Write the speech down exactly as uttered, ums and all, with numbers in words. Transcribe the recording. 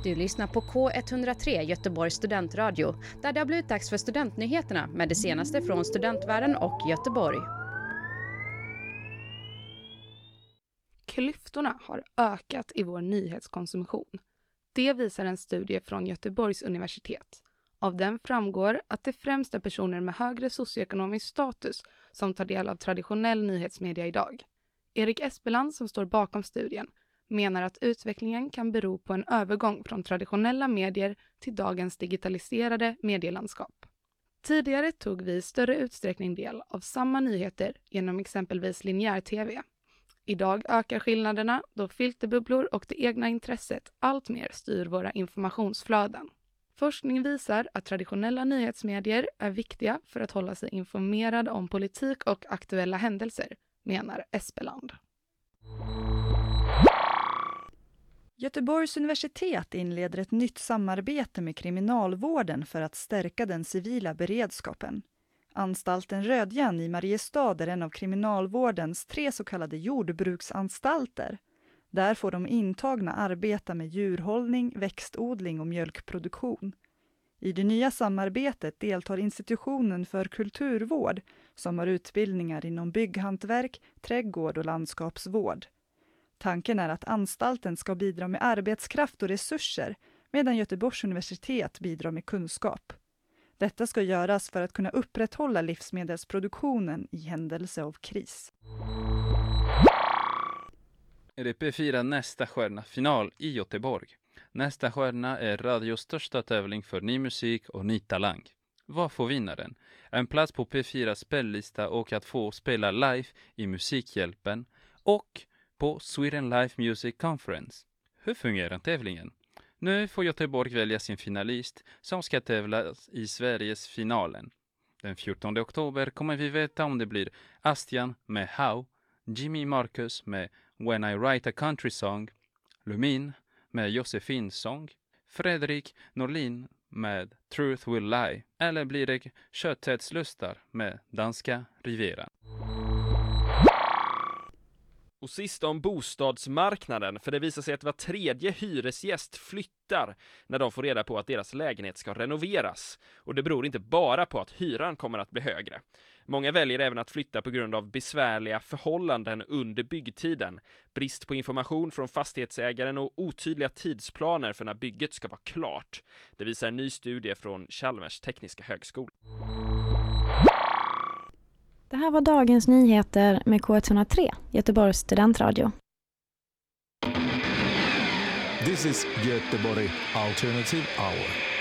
Du lyssnar på K ett noll tre Göteborgs studentradio, där det har blivit dags för studentnyheterna med det senaste från studentvärlden och Göteborg. Klyftorna har ökat i vår nyhetskonsumtion. Det visar en studie från Göteborgs universitet. Av den framgår att det främst är personer med högre socioekonomisk status som tar del av traditionell nyhetsmedia idag. Erik Espeland, som står bakom studien, menar att utvecklingen kan bero på en övergång från traditionella medier till dagens digitaliserade medielandskap. Tidigare tog vi i större utsträckning del av samma nyheter genom exempelvis linjär-tv. Idag ökar skillnaderna då filterbubblor och det egna intresset allt mer styr våra informationsflöden. Forskning visar att traditionella nyhetsmedier är viktiga för att hålla sig informerad om politik och aktuella händelser, menar Espeland. Göteborgs universitet inleder ett nytt samarbete med kriminalvården för att stärka den civila beredskapen. Anstalten Rödjan i Mariestad är en av kriminalvårdens tre så kallade jordbruksanstalter. Där får de intagna arbeta med djurhållning, växtodling och mjölkproduktion. I det nya samarbetet deltar institutionen för kulturvård som har utbildningar inom bygghantverk, trädgård och landskapsvård. Tanken är att anstalten ska bidra med arbetskraft och resurser medan Göteborgs universitet bidrar med kunskap. Detta ska göras för att kunna upprätthålla livsmedelsproduktionen i händelse av kris. Är det P fyra Nästa stjärna final i Göteborg. Nästa stjärna är radios största tävling för ny musik och ny talang. Vad får vinnaren? En plats på P fyras spellista och att få spela live i Musikhjälpen och på Sweden Live Music Conference. Hur fungerar tävlingen? Nu får Göteborg välja sin finalist som ska tävla i Sveriges finalen. Den fjortonde oktober kommer vi veta om det blir Astian med How, Jimmy Marcus med When I Write a Country Song, Lumin med Josefins sång, Fredrik Norlin med Truth Will Lie, eller blir det Köttätslustar med Danska Riviera. Och sist om bostadsmarknaden, för det visar sig att var tredje hyresgäst flyttar när de får reda på att deras lägenhet ska renoveras. Och det beror inte bara på att hyran kommer att bli högre. Många väljer även att flytta på grund av besvärliga förhållanden under byggtiden, brist på information från fastighetsägaren och otydliga tidsplaner för när bygget ska vara klart. Det visar en ny studie från Chalmers tekniska högskola. Det här var dagens nyheter med K ett noll tre, Göteborgs studentradio. This is Göteborg Alternative Hour.